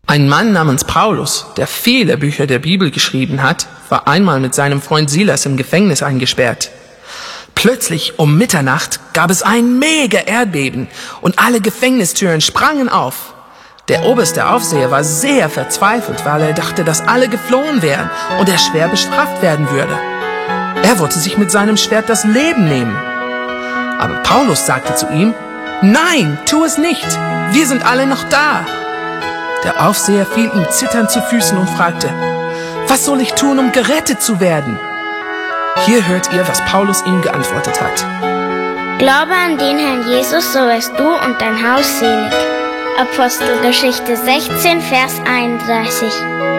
Ein Mann namens Paulus, der viele Bücher der Bibel geschrieben hat, war einmal mit seinem Freund Silas im Gefängnis eingesperrt. Plötzlich um Mitternacht gab es ein mega Erdbeben und alle Gefängnistüren sprangen auf. Der oberste Aufseher war sehr verzweifelt, weil er dachte, dass alle geflohen wären und er schwer bestraft werden würde. Er wollte sich mit seinem Schwert das Leben nehmen. Aber Paulus sagte zu ihm: Nein, tu es nicht, wir sind alle noch da. Der Aufseher fiel ihm zitternd zu Füßen und fragte: Was soll ich tun, um gerettet zu werden? Hier hört ihr, was Paulus ihm geantwortet hat. Glaube an den Herrn Jesus, so wirst du und dein Haus selig. Apostelgeschichte 16, Vers 31.